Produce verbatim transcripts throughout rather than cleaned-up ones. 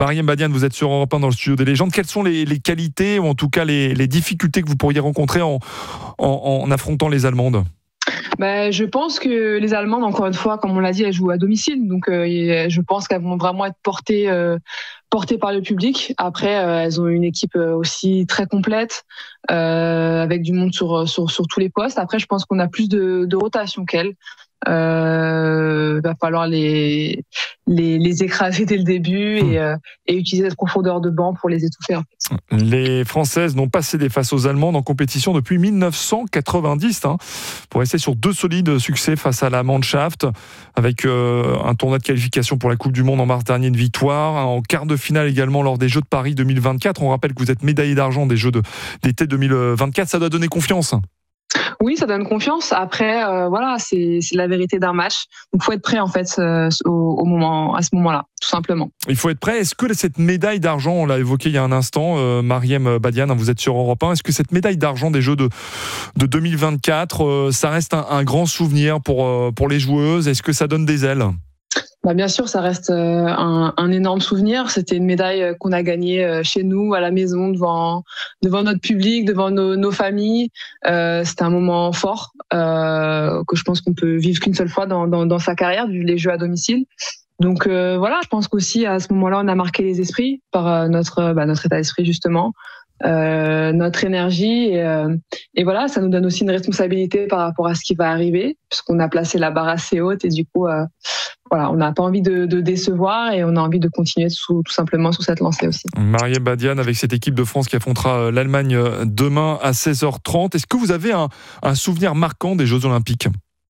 Mariam Badiane, vous êtes sur Europe un dans le studio des légendes. Quelles sont les, les qualités ou en tout cas les, les difficultés que vous pourriez rencontrer en, en, en affrontant les Allemandes ? Bah, je pense que les Allemandes, encore une fois, comme on l'a dit, elles jouent à domicile. Donc, euh, je pense qu'elles vont vraiment être portées, euh, portées par le public. Après, euh, elles ont une équipe aussi très complète, euh, avec du monde sur, sur, sur tous les postes. Après, je pense qu'on a plus de, de rotation qu'elles. Euh, il va falloir les, les, les écraser dès le début et, euh, et utiliser cette profondeur de banc pour les étouffer. En fait. Les Françaises n'ont pas cédé face aux Allemandes en compétition depuis dix-neuf cent quatre-vingt-dix, hein, pour rester sur deux solides succès face à la Mannschaft, avec euh, un tournoi de qualification pour la Coupe du Monde en mars dernier, une victoire, en quart de finale également lors des Jeux de Paris deux mille vingt-quatre. On rappelle que vous êtes médaillé d'argent des Jeux de, d'été deux mille vingt-quatre, ça doit donner confiance. Oui, ça donne confiance. Après, euh, voilà, c'est, c'est la vérité d'un match. Donc, faut être prêt en fait euh, au, au moment, à ce moment-là, tout simplement. Il faut être prêt. Est-ce que cette médaille d'argent, on l'a évoqué il y a un instant, euh, Mariam Badiane, vous êtes sur Europe un. Est-ce que cette médaille d'argent des Jeux de, de deux mille vingt-quatre, euh, ça reste un, un grand souvenir pour euh, pour les joueuses ? Est-ce que ça donne des ailes ? Bah bien sûr, ça reste un, un énorme souvenir. C'était une médaille qu'on a gagnée chez nous, à la maison, devant devant notre public, devant nos, nos familles. Euh, c'était un moment fort euh, que je pense qu'on peut vivre qu'une seule fois dans, dans, dans sa carrière, les Jeux à domicile. Donc euh, voilà, je pense qu'aussi à ce moment-là, on a marqué les esprits par notre bah, notre état d'esprit justement. Euh, notre énergie et, euh, et voilà, ça nous donne aussi une responsabilité par rapport à ce qui va arriver puisqu'on a placé la barre assez haute et du coup euh, voilà, on n'a pas envie de, de décevoir et on a envie de continuer sous, tout simplement sous cette lancée aussi. Mariam Badiane avec cette équipe de France qui affrontera l'Allemagne demain à seize heures trente. Est-ce que vous avez un, un souvenir marquant des Jeux Olympiques ?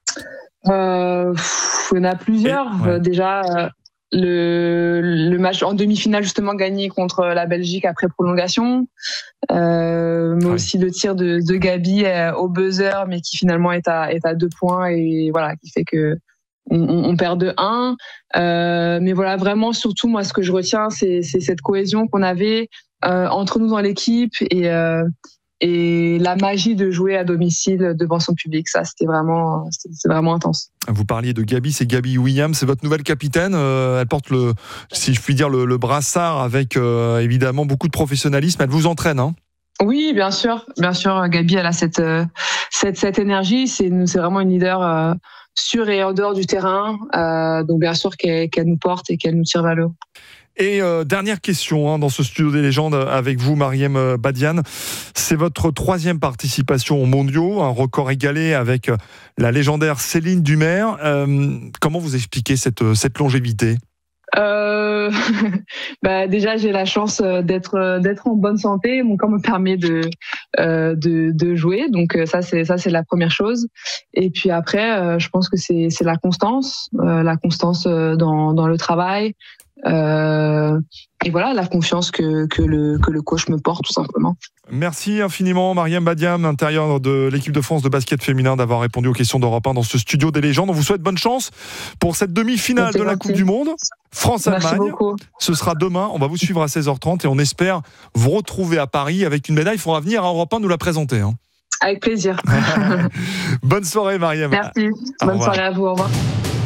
euh, pff, Il y en a plusieurs. Et, ouais. euh, déjà euh, Le, le match en demi-finale justement gagné contre la Belgique après prolongation, euh, mais ouais. aussi le tir de, de Gabi au buzzer, mais qui finalement est à, est à deux points et voilà, qui fait que on, on perd de un. Euh, mais voilà, vraiment surtout moi ce que je retiens, c'est, c'est cette cohésion qu'on avait euh, entre nous dans l'équipe et euh, et la magie de jouer à domicile devant son public, ça c'était vraiment, c'était vraiment intense. Vous parliez de Gabi, c'est Gabi Williams, c'est votre nouvelle capitaine. Euh, elle porte le, si je puis dire, le, le brassard avec euh, évidemment beaucoup de professionnalisme. Elle vous entraîne, hein ? Oui, bien sûr, bien sûr. Gabi, elle a cette cette cette énergie. C'est c'est vraiment une leader euh, sûre et en dehors du terrain. Euh, donc bien sûr qu'elle, qu'elle nous porte et qu'elle nous tire vers le haut. Et euh, dernière question hein, dans ce studio des légendes avec vous, Mariam Badiane. C'est votre troisième participation aux mondiaux, un record égalé avec la légendaire Céline Dumaire. Euh, comment vous expliquez cette, cette longévité ? Euh, bah déjà j'ai la chance d'être d'être en bonne santé, mon corps me permet de euh, de de jouer, donc ça c'est ça c'est la première chose. Et puis après euh, je pense que c'est c'est la constance, euh, la constance dans dans le travail. Euh, et voilà, la confiance que, que, le, que le coach me porte tout simplement. Merci infiniment Mariam Badiane, intérieur de l'équipe de France de basket féminin, d'avoir répondu aux questions d'Europe un dans ce studio des légendes. On vous souhaite bonne chance pour cette demi-finale de la gentil. Coupe du Monde France-Allemagne. Ce sera demain, on va vous suivre à seize heures trente et on espère vous retrouver à Paris avec une médaille. Il faudra venir à Europe un nous la présenter. Hein. Avec plaisir. Bonne soirée Mariam. Merci, bonne soirée à vous, au revoir.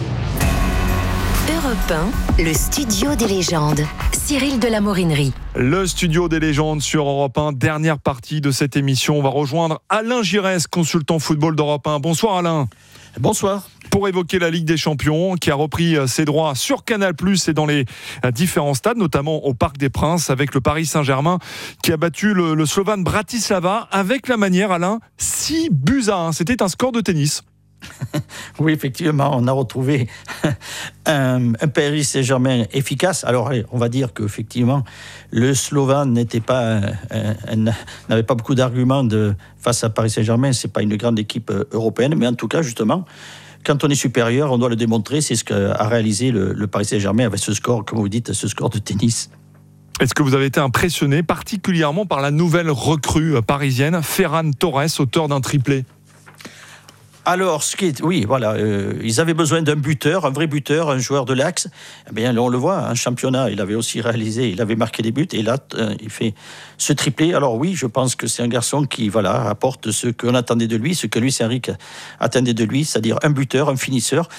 Europe un, le studio des légendes. Cyril de la Morinerie. Le studio des légendes sur Europe un, dernière partie de cette émission. On va rejoindre Alain Giresse, consultant football d'Europe un. Bonsoir Alain. Bonsoir. Pour évoquer la Ligue des Champions, qui a repris ses droits sur Canal plus, et dans les différents stades, notamment au Parc des Princes, avec le Paris Saint-Germain, qui a battu le, le Slovan Bratislava, avec la manière, Alain, six buts à un. C'était un score de tennis. Oui, effectivement, on a retrouvé un, un Paris Saint-Germain efficace. Alors, on va dire qu'effectivement, le Slovan n'était pas, un, un, n'avait pas beaucoup d'arguments de, face à Paris Saint-Germain. C'est pas une grande équipe européenne, mais en tout cas, justement, quand on est supérieur, on doit le démontrer. C'est ce qu'a réalisé le, le Paris Saint-Germain avec ce score, comme vous dites, ce score de tennis. Est-ce que vous avez été impressionné particulièrement par la nouvelle recrue parisienne, Ferran Torres, auteur d'un triplé ? Alors, ce qui est, oui, voilà, euh, ils avaient besoin d'un buteur, un vrai buteur, un joueur de l'axe. Eh bien, là, on le voit, un championnat, il avait aussi réalisé, il avait marqué des buts, et là, euh, il fait ce triplé. Alors oui, je pense que c'est un garçon qui, voilà, apporte ce qu'on attendait de lui, ce que Luis Enrique attendait de lui, c'est-à-dire un buteur, un finisseur.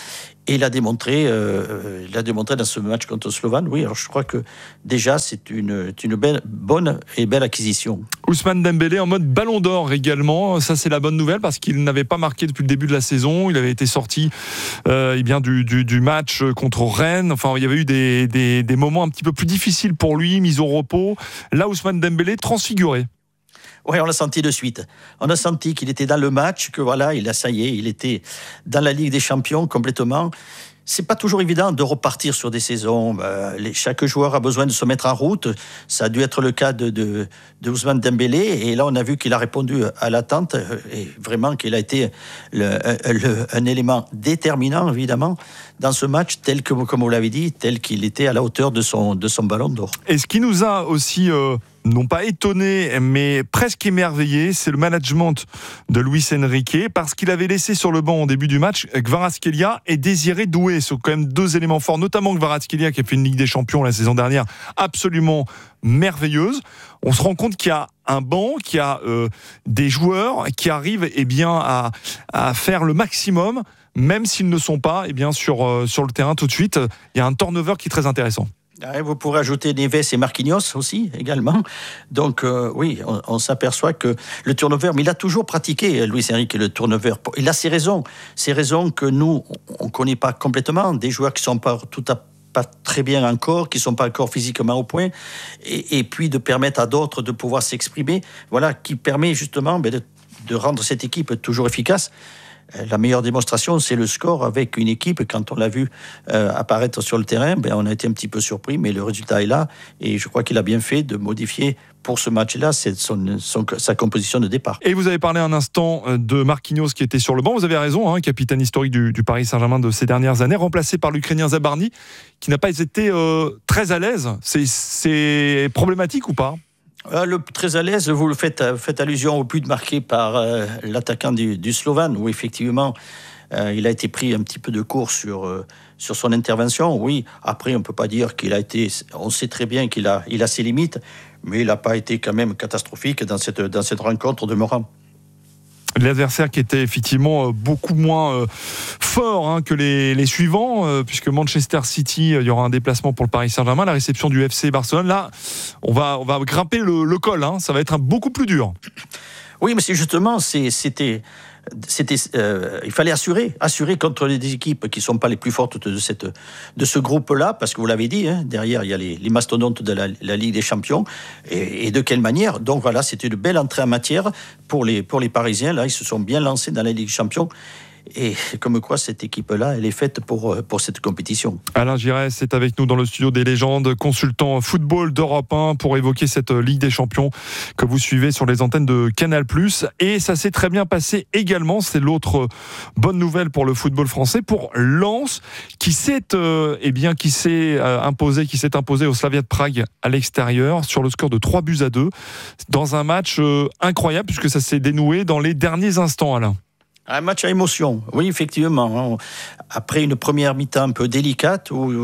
Et il a démontré, euh, il a démontré dans ce match contre le Slovan. Oui, alors je crois que déjà c'est une, une belle, bonne et belle acquisition. Ousmane Dembélé en mode Ballon d'Or également. Ça c'est la bonne nouvelle parce qu'il n'avait pas marqué depuis le début de la saison. Il avait été sorti euh, eh bien du, du, du match contre Rennes. Enfin, il y avait eu des, des, des moments un petit peu plus difficiles pour lui, mis au repos. Là, Ousmane Dembélé transfiguré. Oui, on l'a senti de suite. On a senti qu'il était dans le match, que voilà, il a, ça y est, il était dans la Ligue des Champions complètement. C'est pas toujours évident de repartir sur des saisons. Euh, les, chaque joueur a besoin de se mettre en route. Ça a dû être le cas de, de, de Ousmane Dembélé. Et là, on a vu qu'il a répondu à l'attente et vraiment qu'il a été le, le, un élément déterminant, évidemment, dans ce match, tel que, comme vous l'avez dit, tel qu'il était à la hauteur de son, de son Ballon d'Or. Et ce qui nous a aussi... Euh... non pas étonné, mais presque émerveillé, c'est le management de Luis Enrique, parce qu'il avait laissé sur le banc au début du match Kvaratskhelia et Désiré Doué. Ce sont quand même deux éléments forts, notamment Kvaratskhelia qui a fait une Ligue des Champions la saison dernière absolument merveilleuse. On se rend compte qu'il y a un banc, qu'il y a euh, des joueurs qui arrivent eh bien, à, à faire le maximum, même s'ils ne sont pas eh bien, sur, euh, sur le terrain tout de suite. Il y a un turnover qui est très intéressant. Vous pourrez ajouter Neves et Marquinhos aussi, également. Donc, euh, oui, on, on s'aperçoit que le turnover, mais il a toujours pratiqué, Luis Enrique, le turnover. Il a ses raisons. Ses raisons que nous, on ne connaît pas complètement. Des joueurs qui ne sont pas tout à pas très bien encore, qui ne sont pas encore physiquement au point, et, et puis de permettre à d'autres de pouvoir s'exprimer, voilà, qui permet justement ben, de, de rendre cette équipe toujours efficace. La meilleure démonstration, c'est le score avec une équipe. Quand on l'a vu euh, apparaître sur le terrain, ben, on a été un petit peu surpris, mais le résultat est là. Et je crois qu'il a bien fait de modifier pour ce match-là c'est son, son, sa composition de départ. Et vous avez parlé un instant de Marquinhos qui était sur le banc. Vous avez raison, hein, capitaine historique du, du Paris Saint-Germain de ces dernières années, remplacé par l'Ukrainien Zabarny, qui n'a pas été euh, très à l'aise. C'est, c'est problématique ou pas ? Euh, le très à l'aise, vous le faites, faites allusion au but marqué par euh, l'attaquant du, du Slovan, où effectivement euh, il a été pris un petit peu de court sur, euh, sur son intervention. Oui, après on ne peut pas dire qu'il a été, on sait très bien qu'il a, il a ses limites, mais il n'a pas été quand même catastrophique dans cette, dans cette rencontre demeurant. L'adversaire qui était effectivement beaucoup moins euh, fort hein, que les, les suivants, euh, puisque Manchester City, euh, il y aura un déplacement pour le Paris Saint-Germain, la réception du F C Barcelone. Là, on va, on va grimper le, le col, hein, ça va être un, beaucoup plus dur. Oui, mais c'est justement, c'est, c'était... C'était, euh, il fallait assurer, assurer contre les équipes qui ne sont pas les plus fortes de, cette, de ce groupe-là, parce que vous l'avez dit, hein, derrière il y a les, les mastodontes de la, la Ligue des Champions, et, et de quelle manière. Donc voilà, c'était une belle entrée en matière pour les, pour les Parisiens. Là, ils se sont bien lancés dans la Ligue des Champions. Et comme quoi, cette équipe-là, elle est faite pour, pour cette compétition. Alain Giresse est avec nous dans le studio des légendes, consultant football d'Europe un, pour évoquer cette Ligue des Champions que vous suivez sur les antennes de Canal plus. Et ça s'est très bien passé également. C'est l'autre bonne nouvelle pour le football français, pour Lens, qui s'est, euh, eh bien, qui s'est euh, imposé, qui s'est imposé au Slavia de Prague à l'extérieur sur le score de trois buts à deux, dans un match euh, incroyable puisque ça s'est dénoué dans les derniers instants, Alain. Un match à émotion, oui, effectivement. Après une première mi-temps un peu délicate, où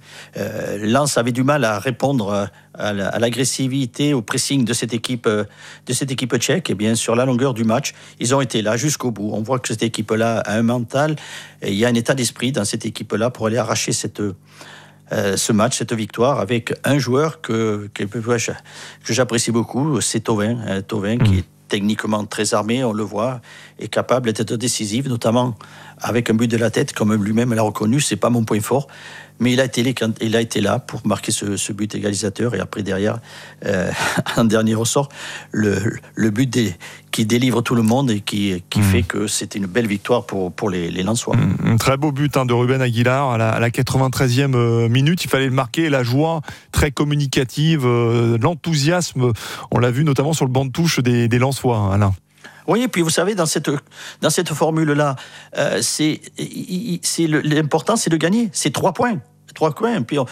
euh, Lens avait du mal à répondre à, la, à l'agressivité, au pressing de cette équipe, de cette équipe tchèque, et bien sur la longueur du match, ils ont été là jusqu'au bout. On voit que cette équipe-là a un mental, et il y a un état d'esprit dans cette équipe-là pour aller arracher cette... Euh, ce match, cette victoire, avec un joueur que, que, que j'apprécie beaucoup, c'est Thauvin, hein, Thauvin mmh. qui est techniquement très armé, on le voit, est capable d'être décisif, notamment avec un but de la tête, comme lui-même l'a reconnu, c'est pas mon point fort, mais il a été, il a été là pour marquer ce, ce but égalisateur, et après derrière, euh, en dernier ressort, le, le but des, qui délivre tout le monde et qui, qui mmh. fait que c'était une belle victoire pour, pour les, les Lensois. Mmh. Un très beau but hein, de Ruben Aguilar à la, à la quatre-vingt-treizième euh, minute, il fallait le marquer, la joie très communicative, euh, l'enthousiasme, on l'a vu notamment sur le banc de touche des, des Lensois, hein, Alain. Oui, et puis vous savez, dans cette, dans cette formule-là, euh, c'est, c'est le, l'important, c'est de gagner. C'est trois points. Trois points. Puis on,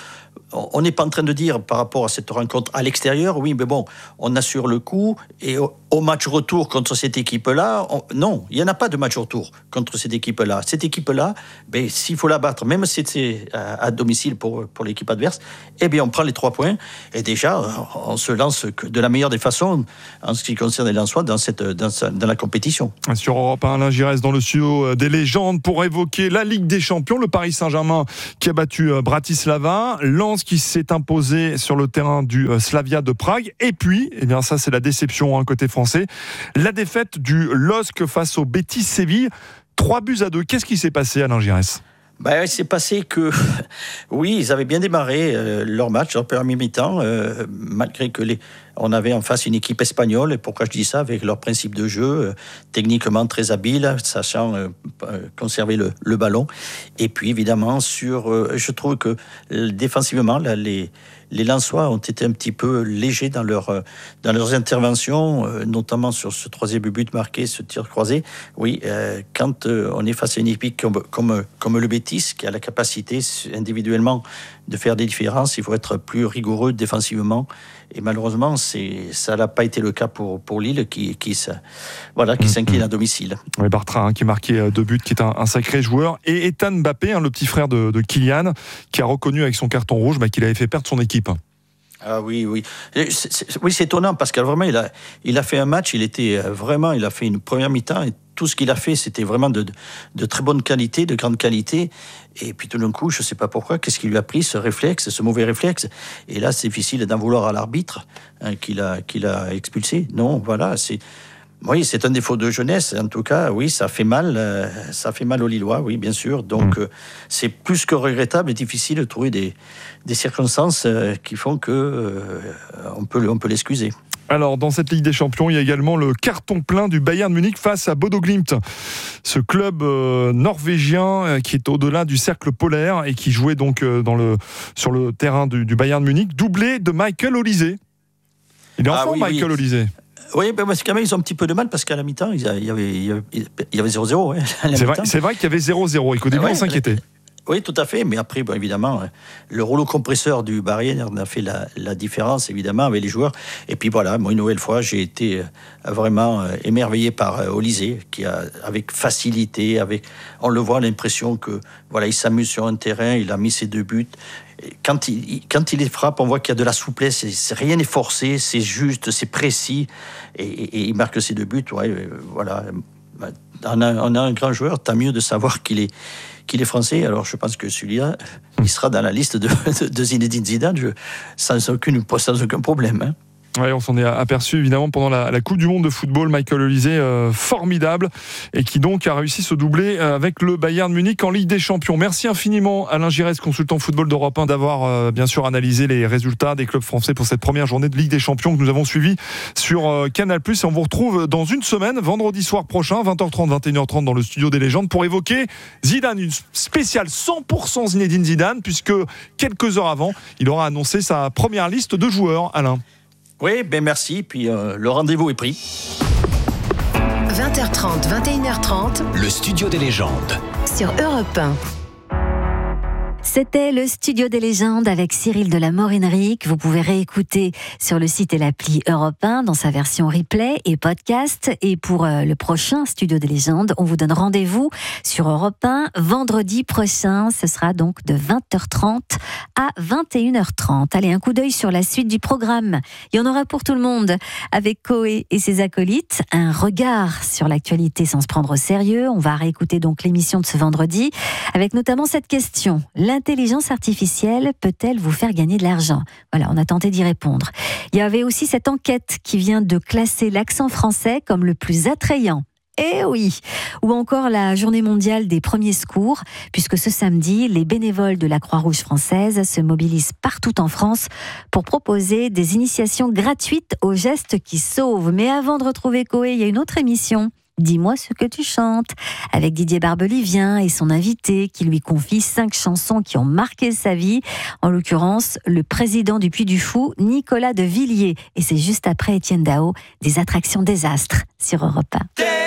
on n'est pas en train de dire par rapport à cette rencontre à l'extérieur, oui, mais bon, on assure le coup et au, au match retour contre cette équipe-là, on, non, il n'y en a pas de match retour contre cette équipe-là. Cette équipe-là, ben, s'il faut la battre, même si c'est à, à domicile pour, pour l'équipe adverse, eh bien, on prend les trois points et déjà, on se lance de la meilleure des façons en ce qui concerne les Lensois dans, cette, dans, dans la compétition. Sur Europe un, Alain Giresse dans le studio des légendes pour évoquer la Ligue des Champions, le Paris Saint-Germain qui a battu Bratislava, Lens qui s'est imposé sur le terrain du Slavia de Prague, et puis, eh bien ça c'est la déception hein, côté français, la défaite du L O S C face au Betis Séville, trois buts à deux. Qu'est-ce qui s'est passé, Alain Giresse ? Ben, il s'est passé que, oui, ils avaient bien démarré euh, leur match, leur premier mi-temps, euh, malgré que les, on avait en face une équipe espagnole. Et pourquoi je dis ça ? Avec leur principe de jeu, euh, techniquement très habile, sachant euh, conserver le, le ballon. Et puis, évidemment, sur, euh, je trouve que euh, défensivement, là, les, les Lensois ont été un petit peu légers dans, leur, euh, dans leurs interventions, euh, notamment sur ce troisième but marqué, ce tir croisé. Oui, euh, quand euh, on est face à une équipe comme, comme, comme le Betis, qui a la capacité individuellement de faire des différences, il faut être plus rigoureux défensivement. Et malheureusement, c'est, ça n'a pas été le cas pour, pour Lille, qui, qui, voilà, qui mmh. s'incline à domicile. Oui, Bartra, hein, qui marquait deux buts, qui est un, un sacré joueur. Et Ethan Mbappé, hein, le petit frère de, de Kylian, qui a reconnu avec son carton rouge bah, qu'il avait fait perdre son équipe. Ah oui, oui. C'est, c'est, oui, c'est étonnant parce que vraiment, il a, il a fait un match, il était vraiment, il a fait une première mi-temps et tout ce qu'il a fait, c'était vraiment de, de, de très bonne qualité, de grande qualité. Et puis tout d'un coup, je ne sais pas pourquoi, qu'est-ce qui lui a pris, ce réflexe, ce mauvais réflexe. Et là, c'est difficile d'en vouloir à l'arbitre hein, qui l'a, qui l'a expulsé. Non, voilà, c'est... Oui, c'est un défaut de jeunesse. En tout cas, oui, ça fait mal. Euh, ça fait mal aux Lillois, oui, bien sûr. Donc, mmh. euh, c'est plus que regrettable et difficile de trouver des, des circonstances euh, qui font que euh, on peut, on peut l'excuser. Alors, dans cette Ligue des Champions, il y a également le carton plein du Bayern Munich face à Bodo Glimt. Ce club euh, norvégien euh, qui est au-delà du cercle polaire et qui jouait donc euh, dans le, sur le terrain du, du Bayern Munich, doublé de Michael Olise. Il est en ah, forme, oui, Michael oui. Olise. Oui, mais quand même, ils ont un petit peu de mal parce qu'à la mi-temps, il y avait, il y avait zéro zéro. Hein, c'est, vrai, c'est vrai qu'il y avait zéro zéro et qu'au début, ouais, on s'inquiétait. Oui, tout à fait. Mais après, bon, évidemment, le rouleau compresseur du Bayern a fait la, la différence, évidemment, avec les joueurs. Et puis voilà, moi, une nouvelle fois, j'ai été vraiment émerveillé par Olise, qui a, avec facilité, avec, on le voit, l'impression que voilà, il s'amuse sur un terrain, il a mis ses deux buts. Quand il, quand il les frappe, on voit qu'il y a de la souplesse, c'est, rien n'est forcé, c'est juste, c'est précis, et, et, et il marque ses deux buts. Ouais, voilà. On a, on a un grand joueur, tant mieux de savoir qu'il est, qu'il est français. Alors je pense que celui-là, il sera dans la liste de, de, de Zinedine Zidane, je, sans, aucune, sans aucun problème. Hein. Ouais, on s'en est aperçu évidemment pendant la, la Coupe du Monde de football. Michael Olise, euh, formidable, et qui donc a réussi ce doublé avec le Bayern Munich en Ligue des Champions. Merci infiniment Alain Giresse, consultant football d'Europe un, d'avoir euh, bien sûr analysé les résultats des clubs français pour cette première journée de Ligue des Champions que nous avons suivie sur euh, Canal plus. Et on vous retrouve dans une semaine, vendredi soir prochain, vingt heures trente, vingt et une heures trente dans le studio des légendes pour évoquer Zidane, une spéciale cent pour cent Zinedine Zidane, puisque quelques heures avant, il aura annoncé sa première liste de joueurs. Alain. Oui, ben merci, puis euh, le rendez-vous est pris. vingt heures trente, vingt et une heures trente. Le studio des légendes. Sur Europe un. C'était le Studio des légendes avec Cyril de la Morinerie, que vous pouvez réécouter sur le site et l'appli Europe un dans sa version replay et podcast. Et pour euh, le prochain Studio des légendes, on vous donne rendez-vous sur Europe un vendredi prochain. Ce sera donc de vingt heures trente à vingt et une heures trente. Allez, un coup d'œil sur la suite du programme. Il y en aura pour tout le monde avec Coé et ses acolytes. Un regard sur l'actualité sans se prendre au sérieux. On va réécouter donc l'émission de ce vendredi avec notamment cette question. L'intelligence artificielle peut-elle vous faire gagner de l'argent ? Voilà, on a tenté d'y répondre. Il y avait aussi cette enquête qui vient de classer l'accent français comme le plus attrayant. Eh oui ! Ou encore la journée mondiale des premiers secours, puisque ce samedi, les bénévoles de la Croix-Rouge française se mobilisent partout en France pour proposer des initiations gratuites aux gestes qui sauvent. Mais avant de retrouver Coé, il y a une autre émission. Dis-moi ce que tu chantes, avec Didier Barbelivien et son invité qui lui confie cinq chansons qui ont marqué sa vie, en l'occurrence le président du Puy du Fou, Nicolas de Villiers. Et c'est juste après Étienne Dao, des attractions désastres sur Europe un.